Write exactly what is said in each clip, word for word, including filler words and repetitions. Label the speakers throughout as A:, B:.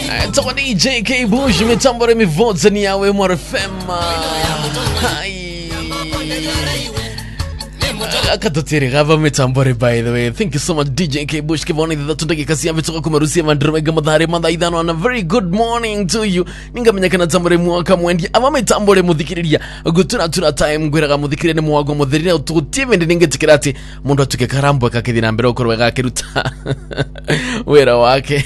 A: Toka D J K Bush mitambo re mivoza ni yawe Mwara F M. Hai akatotiri gava mitambo re, by the way. Thank you so much D J K Bush. Kivoni dhida tundaki kasi ya vitoka kumarusia mandromega madhari manda idhano. And a very good morning to you. Ninga minyakana tambore mwaka mwendi ama mitambo re mudhikiriria gutuna tuna time gwiraga mudhikirire ni mwago mudhirire utukutive ndi ninge tikirati mundu atuke karambo kakithina na mbere ukorwe gakiruta wera wake.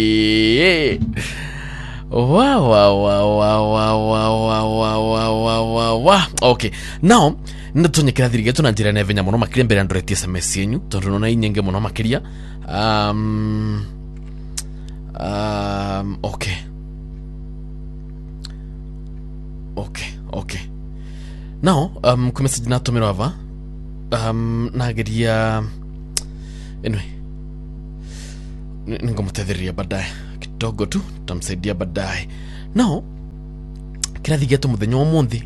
A: Wow, wow, wow, wow, wow, wow, wow, wow, wow, wow, wow. Okay, now ndatonye kirathiriga tunanjira na venya muno makiria mbere andoreti S M S yenyu tondu nona inyenge muno makiria. Um um okay. Okay, okay. Now, um ku message na tomero ava. Um nageria anyway. Ningomutadhiria baadaye kidogo tu, tutamsaidia baadaye. Now, kirathiriga tu muthenya omuthi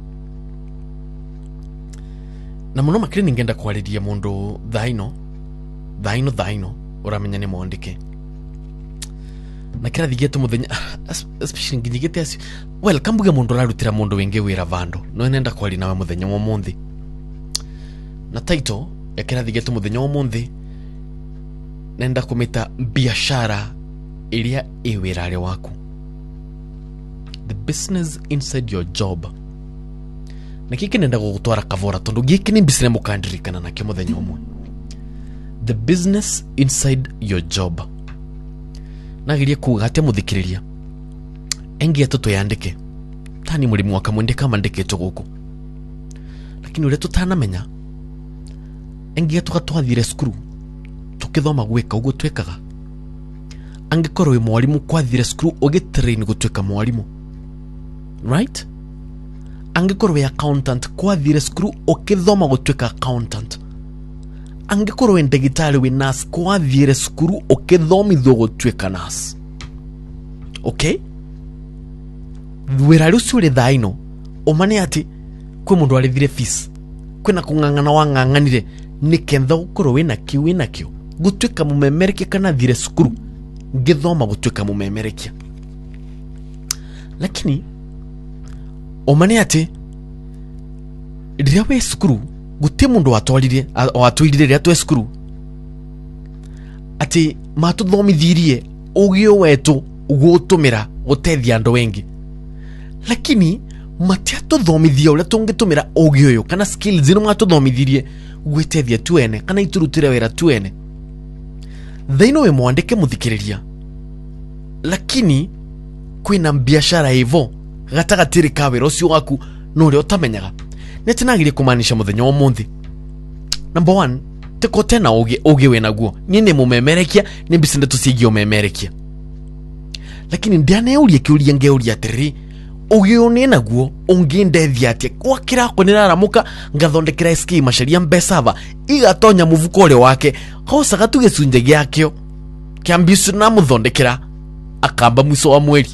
A: na muno makire ningenda kwariria mundu thaino thaino thaino uramenya ni mwandike na kirathiriga tu muthenya especially ngigite asi well kambuga mundu rarutira mundu wenge wira vando no nenda kwari nawe muthenya omuthi na title ya kirathiriga tu muthenya omuthi nenda kumita biashara iria iwirare waku, the business inside your job. Na kiki nenda gutwara kavora tondu giki ni business mukandirikana na kimo thenya omwe, the business inside your job. Nagirie kugatia muthikiriria engia toto yandike tani muri mwaka mwende kama ndiketo guku, lakini ule tutana menya engia tukatwathire skuru tukithoma gweka ugo twekaga angikorwo wi mwalimu kwathire skuru ugitrain gutweka mwalimu, right? Angikorwo wi accountant kwathire skuru ukithoma gutweka accountant, angikorwo wi ndagitari wi nurse kwathire skuru ukithomithwo gutweka nurse. Okay, wira rusi uri thaino umane ati kwi mundu arithire fees kwina kungangana wanganganire ni kendha gukorwo wina kiu wina kiu gutweka mumemerekia kana thire skuru ngithoma gutweka mumemerekia. Lakini omane ati riria we skuru guti mundu watwarire watwirire riria twe skuru ati matuthomithirie ugio wetu gutumira gutethia andu wengi, lakini matiatuthomithia uria tungitumira ugio yo kana skills ino matuthomithirie gwitethia tuene kana iturutire wira tuene. Thaino we mwandike muthikiriria, lakini kwina biashara hivo gatagatiri ka wira ucio waku no ri utamenyaga. Neti nagirie kumanisha muthenya omuthi, number one teko tena ugi ugi we naguo ni ni mumemerekia ni bisinde tusigio memerekia, lakini ndiane urie kiuria ngeuria atiri ugi one naguo ungindethia atia kwa kira ko niraramuka ngathondekera scheme sharia mbesava igatonya muvuko ule wake hosa gatuge sunje gyakyo kiambisu na muthondekera akamba mwiso wa mweri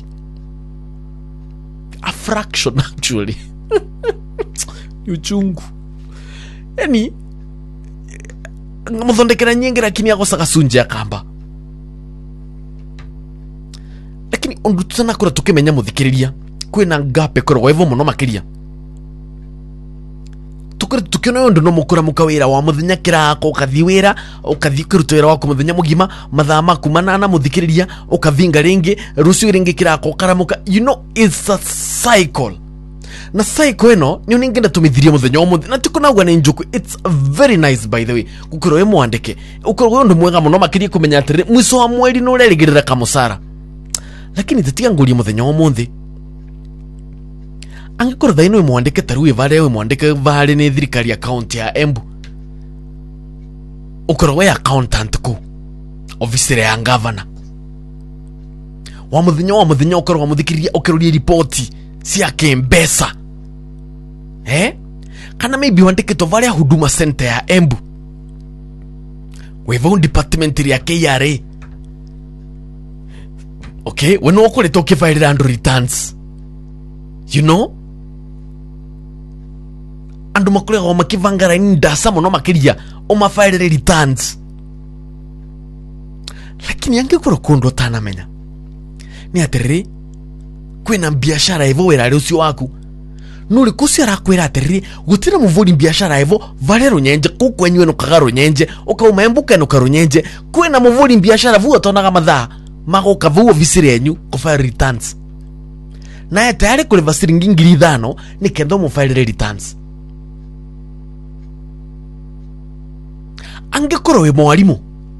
A: a fraction actually yuchungu yani muthondekera nyengera kini agosa gasunje akamba. Lakini undu tsana kura tukimenya muthikiriria kwina ngape korwo evo muno makiria tukuri tukiona yondo no mukura mukawira wa muthenya kirako ukathiwira ukathikirutwira wako muthenya mugima mathaa maku manana muthikiriria ukavinga ringi rucio ringi kirako karamuka. You know, it's a cycle, na cycle eno ni ningenda tumithiria muthenya omuthi na tukunagwa na njuku. It's very nice, by the way, gukiro we mwandike ukorwo yondo mwega muno makiria kumenya atiri mwiso wa mweri no urerigirira kamusara. Lakini tatiga nguri muthenya omuthi angikorwo thaino we mwandike taru we vare we mwandike vare ni thirikari account ya Embu ukorwo we accountant ku officer ya governor wa muthenya wa muthenya ukorwo muthikiriria ukiruria report cia kembesa eh kana maybe wandike to vare huduma center ya Embu we vau department ya K R A. Okay, when you call it okay file and returns, you know, and makule o makivangara ndasa muno makiria o mafile returns. Lakini yange kuro kondo tana menya ni atiriri kwina biashara evo wera ucio waku nuri kusi arakwira atiriri gutira muvuri biashara evo vale runyenje kukwenywe no kagaro nyenje ukauma embuka no karunyenje kwina muvuri biashara vuo tonaga mathaa magoka vuo visire enyu ko file returns na tayari kule vasiringi ngiri thano ni kendo mu file returns angekoro we mwalimu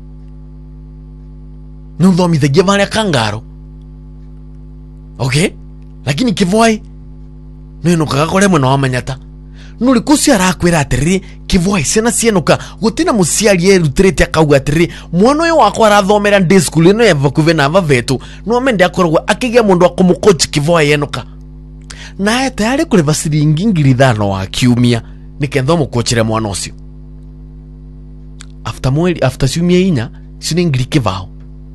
A: nuthomithagia varia kangaro okay lakini kivoi nenukaga kore mwana wa manyata nuri kusi arakwira atiriri kivoi sena sienuka gutina musiari erutirite akauga atiriri mwana uyu wakwa arathomera day school ino ya vakuve na vavetu no mende akoragwa akigia mundu akumukochi kivoi yenuka nae tayari kuri vasiringi ngiri thano wa kiumia niketho mukochire mwana ucio after mweri after ciumia inya cine ngiri kivao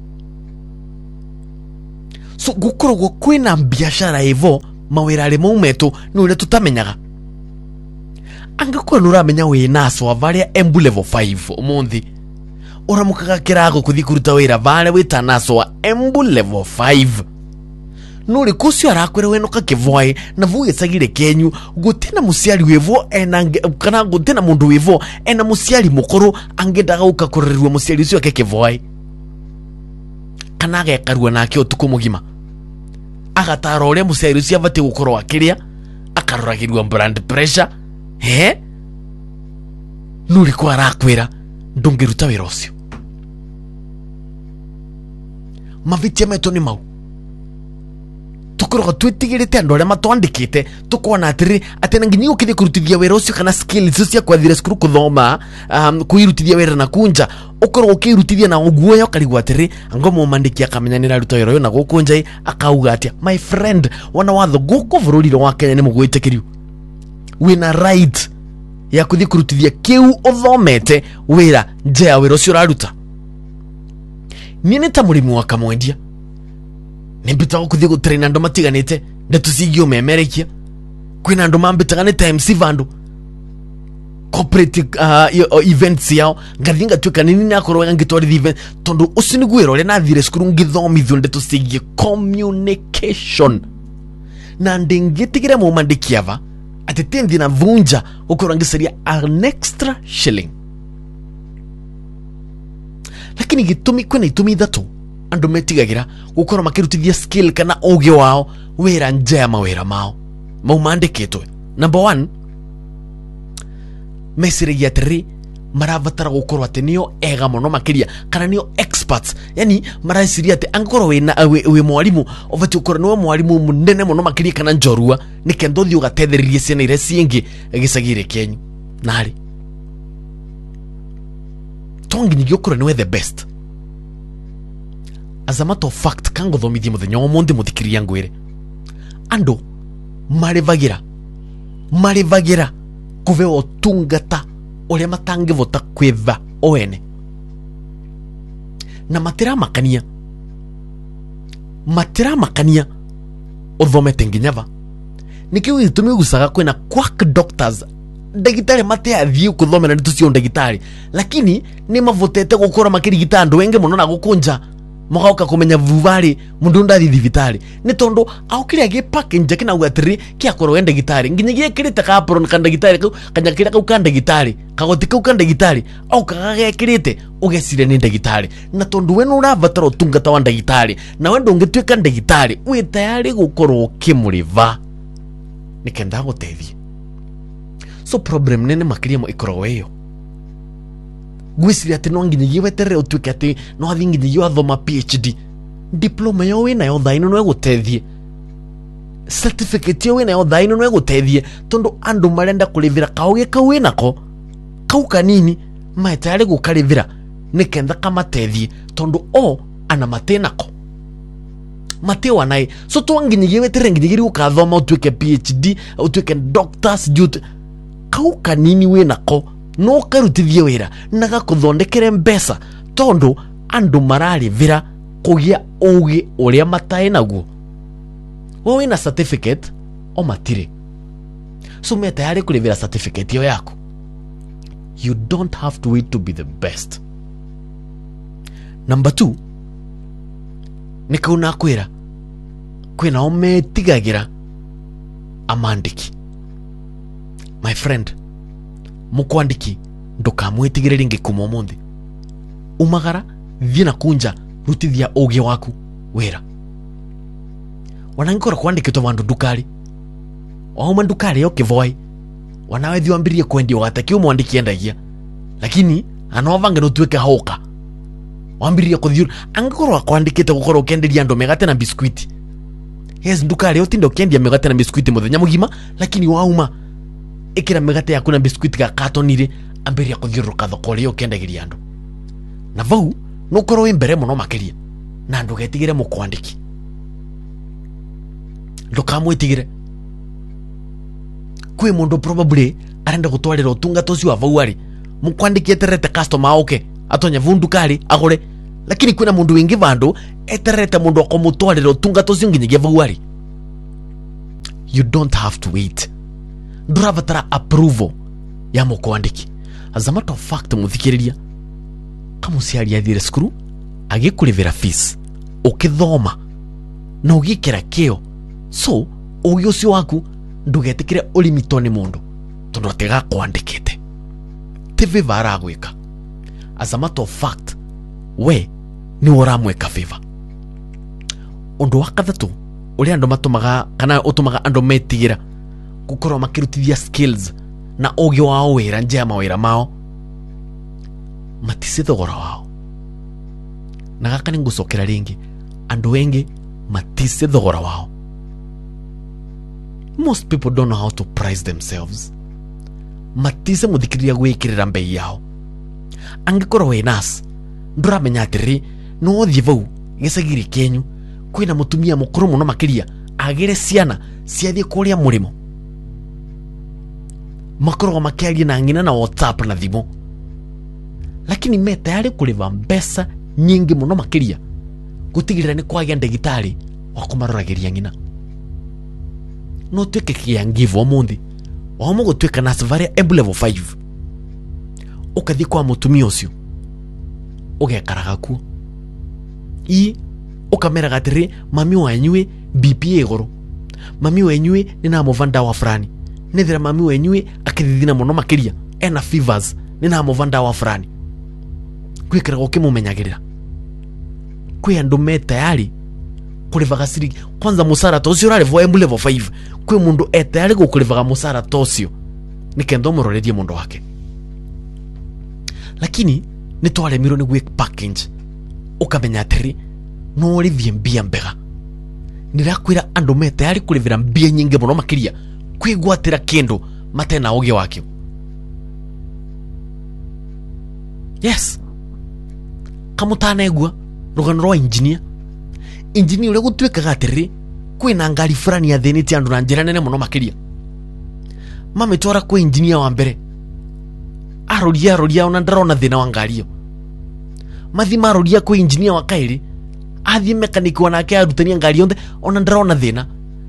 A: so gukoragwo kwina biashara evo mawirare maumetu nure tutamenyaga angakora nuramenya we naso avaria embu level five umuthi uramukaga kirago kuthi kuruta wira vale wita naso wa embu level five nuri kusio arakwira we noka kivoi na vuye sagire kenyu gutina musiari wevo ena kana gutina mundu wevo ena musiari mukuru angendaga ukakorerwa musiari ucio ke kivoi kana gekarwa nake utuko mugima agatara uria musiari ucio avate gukorwa akiria akaroragirwa brand pressure he nuri kwa arakwira ndungiruta wira ucio mavitia meto ni mau tukoroga twetigirite andu aria matwandikite tukona atiri atena nginyi ukithie kurutithia wira ucio kana skills cia kwathira skuru kuthoma um, kuirutithia wira na kunja ukoroga ukirutithia na uguoya karigwa atiri angomo mandiki akamenyanira ruta wira uyu na gukunja akauga atia my friend wana watho guko vururi wa Kenya ni mugwitikirio wina right ya kuthie kurutithia kiu uthomete wira nje ya wira ucio raruta nini ta murimi wa kamwendia nimbita kuthie gutrain andu matiganite ndetusingio memerekia kwina andu mambitaga ni M C vandu corporate uh, events yao ngathinga twika nini nakorwa ngitwari event tondu ucio niguira ore na thire skuru ngithomithio ndetusingie communication na ndingitigira mu mandikiava atetendi na vunja ukorwa ngiseria an extra shilling lakini gitumi kwina itumi ithatu andu metigagira gukorwa makirutithia skill kana uge wao wira nje mawira mao mau mandikitwe number one mesiri ya three maravatara gukorwa ati niyo ega muno makiria kana niyo experts yani marasiria ati angorwa we na we, we mwalimu ovati ukorwa niwe mwalimu munene muno makiria kana njorua nikendo thi ugatetheririe ciana ire ciingi gisagire kenyu nari tongi ni gyokorwa niwe the best. As a matter of fact, kango thomithia muthenya wa monde muthikiria ngwire andu marivagira marivagira kuve otungata uria matangivota kwitha oene na matira makania matira makania uthomete nginyava nikio itumi gusaga kwina quack doctors ndagitari mate athie kuthomera nitucio ndagitari lakini ni mavotete gukora makirigita andu wenge muno na gukunja mogauka kumenya vuvari mundu ndathi thibitari ni tondu aukire agi package kina ugatiri kia korwa ndagitari nginyagie kirite ka apron kan ndagitari kanya kira ka ukanda gitari kagotika ukanda gitari au kagage kirite ugesire ni ndagitari na tondu we no uravatara utungata wa ndagitari na wendo ngitwika ndagitari wi tayari gukorwo kimuriva nikenda gutethie so problem nene makiria mo ikorwo iyo gwisiria ati no nginyagie wetere utwike ati no athi nginyagie athoma P H D diploma yo wina yo thaino no egutethie certificate yo wina yo thaino no egutethie tondu andu marenda kulivira kauge kau winako kau kanini maitare gukarivira nikenda kamatethie tondu o ana matenako mate wanai so to nginyagie wetere nginyagie ukathoma utwike P H D utwike doctors duty kau kanini winako no karutithie wira na gakuthondekere mbesa tondu andu marari vira kugia ugi uria matae naguo wo wina certificate o matire so me tayari kulivira certificate yo yako you don't have to wait to be the best. Number two nikauna kwira kwina ometigagira amandiki. My friend, mukwandiki ndukamwitigire ringi kumomundi. Umagara thina kunja rutithia ugi waku wera. Wanangora kwandikitwo vandu ndukari. Wauma ndukari yo kivoi. Wanawe thiwambirie kwendia wataki umwandiki endagia. Lakini anovange no tuweke hoka. Wambirie kuthiura angorwa kwandikite gukora ukenderia ndo megate na biskuiti. Yes, ndukari otindo kendia megate na biskuiti muthenya mugima, lakini wauma ikira megate yaku na biskuiti ga katonire ambiria kuthiuruka thoko rio kendagiria ndo. Na vau no korwo imbere muno makiria na ndugetigire mukwandiki. Ndukamwitigire. Kwi mundu probably arenda gutwarira utungato ucio avau ari mukwandiki eterete customer oke atonya vundukari agore, lakini kwina mundu wingi vandu eterete mundu akomutwarira utungato ucio nginyagia avau ari. You don't have to wait. Nduravatara approval ya mukwandiki. As a matter of fact, muthikiriria kamuciari athire skuru agikurivira fees ukithoma na ugikira kio, so ugi ucio waku ndugetikire ulimitwo ni mundu tondu atega kwandikite tivi vara gwika. As a matter of fact, we ni uramweka favor. Undu wa kathatu uri andu matumaga kana utumaga andu metigira gukorwo makirutithia skills na ugi wao wira nje ya mawira mao matise thogora wao. Na gaka ni ngusokera ringi, andu wengi matise thogora wao. Most people don't know how to price themselves. Matise muthikiriria gwikirira mbei yao. Angikorwo we nas nduramenya atiri no thie vau gisagiri kenyu kwina mutumia mukuru muno makiria agire ciana ciathie kuria murimo, makorwo makiaria na ngina na WhatsApp na thimu, lakini me tayari kuriva mbesa nyingi muno makiria gutigirira ni kwagia ndagitari wa kumaroragiria ngina. No tweke kia ngivo omundi omo gutweka nas varia embu level five ukathi kwa mutumia ucio ugekaraga kuo i ukamera gatiri mami wanyue B P igoro, mami wenyue nina movanda wa frani, nithira mami wenyue akithithina muno makiria ena fevers nina movanda wa frani. Kwikira gokimumenyagirira kwi andu me tayari kurivaga siri kwanza musara tocio rari vo embu level five. Kwi mundu etayari gukurivaga musara tocio nikendo murorerie mundu wake, lakini ni twaremirwo ni gwe package ukamenya atiri no rithie mbia mbega. Nirakwira andu me tayari kurivira mbia nyingi muno makiria kwigwatira kindu matena ugi wakio. Yes, kamutanegwa rugano rwa engineer engineer ule gutwekaga atiri kwina ngari fulani ya thiniti andu na njira nene muno makiria. Mametwara kwa engineer wa mbere aroria aroria ona ndarona thina wa ngari yo. Mathima aroria kwa engineer wa kairi athie mechanic wanake arutania ngari yonde ona ndarona thina.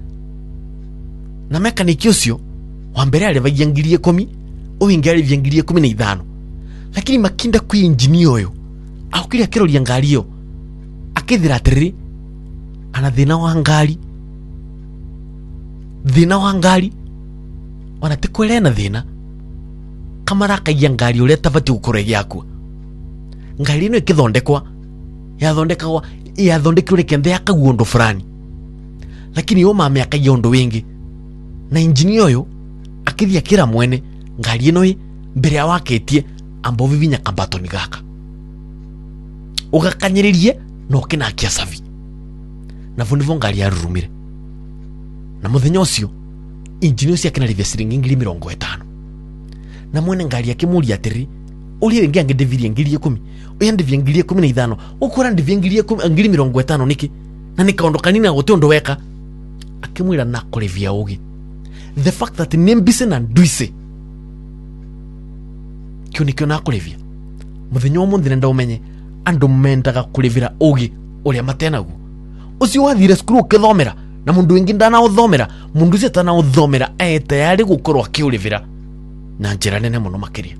A: Na mechanic ucio wa mbere alivagia ngiri ikumi uwingi alivagia ngiri ikumi na ithano, lakini makinda kwa engineer uyo akiri akiroria ngari yo akithira atiri ana thina wa ngari thina wa ngari ona tikwere na thina kamara kagia ngari ule tabati ukorege yakwa. Ngari ino ikithondekwa yathondekagwa yathondekirwe kende yakaguo ndo fulani, lakini yo mama yakagia ndo wingi na engineer uyo akithia kira mwene ngari ino yi mbere ya waketie ambo vivinya kambatoni gaka ugakanyiririe no kina kia savi na vunivo ngari yarurumire. Na muthenya ucio engineer ucio akina rivia siringi ngiri mirongo itano na mwene ngari akimuria atiri uri wengi angedeviria ngiri ikumi uya ndivia ngiri ikumi na ithano ukura ndivia ngiri ikumi ngiri mirongo itano niki na nikaondo kanini gote ndo weka. Akimwira na kurivia ugi the fact that nembise na nduise kyo nikyo na kurivia. Muthenya omundi nenda umenye andu mendaga kurivira ugi uria matenagu ucio wathire skuru ukithomera na mundu wingi ndana uthomera mundu ucio tana uthomera e tayari gukorwo akiurivira na njira nene muno makiria.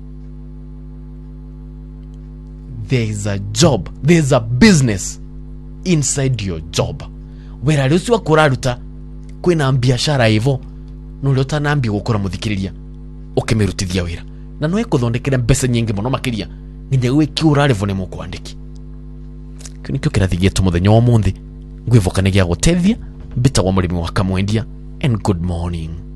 A: There is a job, there is a business inside your job. wera ri ucio akuraruta kwina biashara hivo no ri utanambi gukora muthikiriria ukimirutithia wira na no ikuthondekera mbeca nyingi muno makiria nginya gwikiura revone mu kwandiki kinikyo kirathi gitu muthenya wa muthi ngwivokanagia gutethia bita wa murimi wa Kamwendia and good morning.